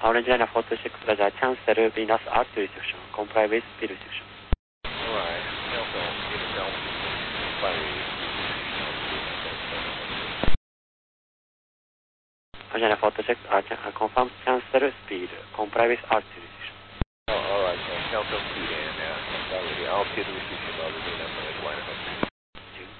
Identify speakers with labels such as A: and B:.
A: Orange line 426, Roger, cancel Venus R2 restriction, comply with speed restriction.
B: Alright, cancel, Venus R2, comply with
A: Orange line 426, confirm, cancel speed, comply with R2 restriction.
B: Alright, so cancel speed and comply with the R2 restriction of the Venus line 426.